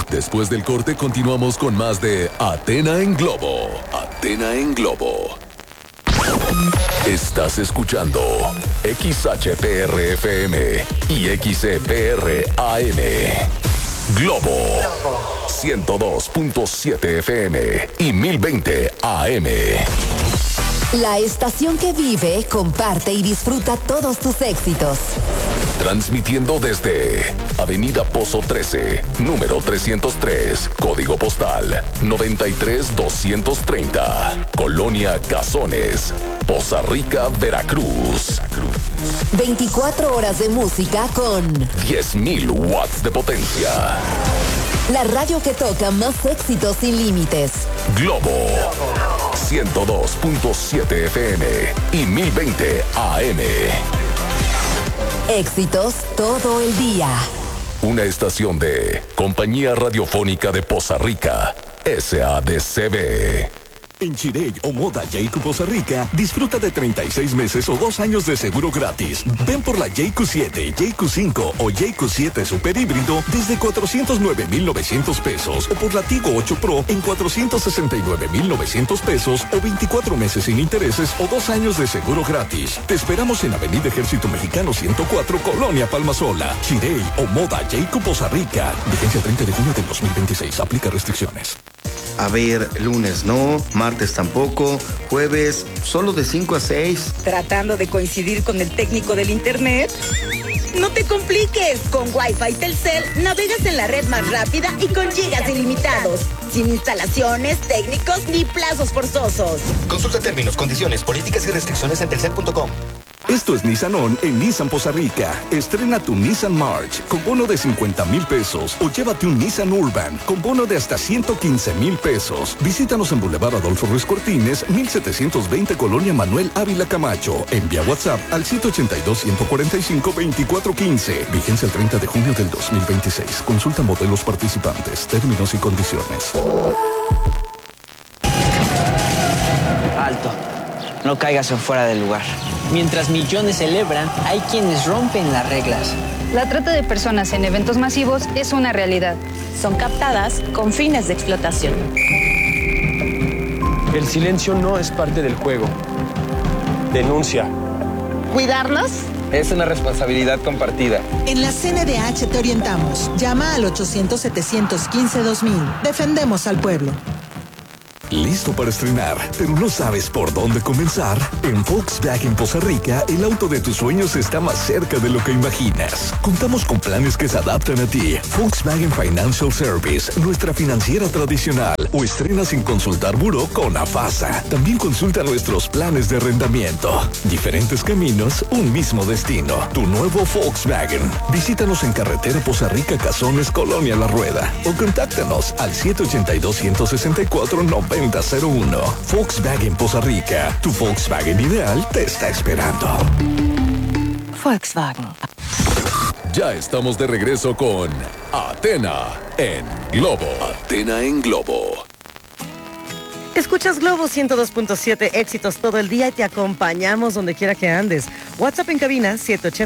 Después del corte continuamos con más de Athena en Globo. Athena en Globo. Estás escuchando XHPR-FM y XEPR-AM. Globo 102.7 FM y 1020 AM. La estación que vive, comparte y disfruta todos tus éxitos. Transmitiendo desde Avenida Pozo 13, número 303, código postal 93230, Colonia Cazones, Poza Rica, Veracruz. 24 horas de música con 10.000 watts de potencia. La radio que toca más éxitos sin límites. Globo 102.7 FM y 1020 AM. Éxitos todo el día. Una estación de Compañía Radiofónica de Poza Rica, SADCB. En Chirey o Moda Jayco Poza Rica, disfruta de 36 meses o 2 años de seguro gratis. Ven por la Jayco 7, Jayco 5 o Jayco 7 Super Híbrido desde 409,900 pesos o por la Tigo 8 Pro en 469,900 pesos o 24 meses sin intereses o 2 años de seguro gratis. Te esperamos en Avenida Ejército Mexicano 104, Colonia Palmasola. Chirey o Moda Jayco Poza Rica. Vigencia 30 de junio del 2026. Aplica restricciones. A ver, lunes no, martes tampoco, jueves solo de 5 a 6. ¿Tratando de coincidir con el técnico del internet? No te compliques, con Wi-Fi Telcel navegas en la red más rápida y con gigas ilimitados, sin instalaciones, técnicos ni plazos forzosos. Consulta términos, condiciones, políticas y restricciones en telcel.com. Esto es Nissan On en Nissan Poza Rica. Estrena tu Nissan March con bono de 50,000 pesos o llévate un Nissan Urban con bono de hasta 115,000 pesos. Visítanos en Boulevard Adolfo Ruiz Cortines, 1720 Colonia Manuel Ávila Camacho. Envía WhatsApp al 782-145-2415. Vigencia el 30 de junio del 2026. Consulta modelos participantes, términos y condiciones. Alto. No caigas en fuera del lugar. Mientras millones celebran, hay quienes rompen las reglas. La trata de personas en eventos masivos es una realidad. Son captadas con fines de explotación. El silencio no es parte del juego. Denuncia. ¿Cuidarnos? Es una responsabilidad compartida. En la CNDH te orientamos. Llama al 800-715-2000. Defendemos al pueblo. ¿Listo para estrenar, pero no sabes por dónde comenzar? En Volkswagen Poza Rica, el auto de tus sueños está más cerca de lo que imaginas. Contamos con planes que se adaptan a ti. Volkswagen Financial Service, nuestra financiera tradicional. O estrena sin consultar buró con AFASA. También consulta nuestros planes de arrendamiento. Diferentes caminos, un mismo destino. Tu nuevo Volkswagen. Visítanos en carretera Poza Rica, Cazones, Colonia La Rueda. O contáctanos al 782-164-9001. Volkswagen Poza Rica. Tu Volkswagen ideal te está esperando. Volkswagen. Ya estamos de regreso con Athena en Globo. Athena en Globo. Escuchas Globo 102.7, éxitos todo el día y te acompañamos donde quiera que andes. WhatsApp en cabina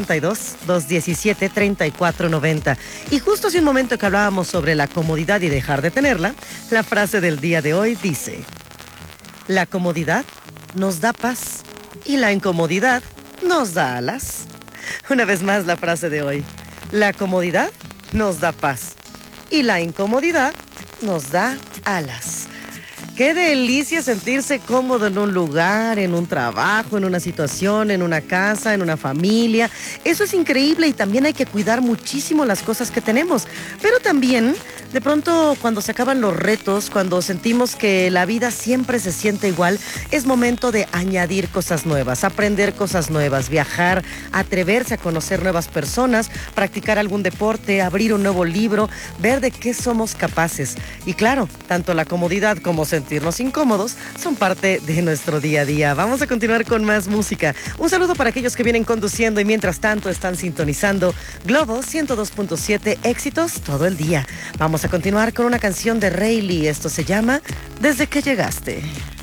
782-217-3490. Y justo hace un momento que hablábamos sobre la comodidad y dejar de tenerla, la frase del día de hoy dice: la comodidad nos da paz y la incomodidad nos da alas. Una vez más la frase de hoy: la comodidad nos da paz y la incomodidad nos da alas. Qué delicia sentirse cómodo en un lugar, en un trabajo, en una situación, en una casa, en una familia. Eso es increíble y también hay que cuidar muchísimo las cosas que tenemos. Pero también, de pronto, cuando se acaban los retos, cuando sentimos que la vida siempre se siente igual, es momento de añadir cosas nuevas, aprender cosas nuevas, viajar, atreverse a conocer nuevas personas, practicar algún deporte, abrir un nuevo libro, ver de qué somos capaces. Y claro, tanto la comodidad como sentirnos incómodos son parte de nuestro día a día. Vamos a continuar con más música. Un saludo para aquellos que vienen conduciendo y mientras tanto están sintonizando Globo 102.7, éxitos todo el día. Vamos a continuar con una canción de Rayleigh. Esto se llama Desde que llegaste.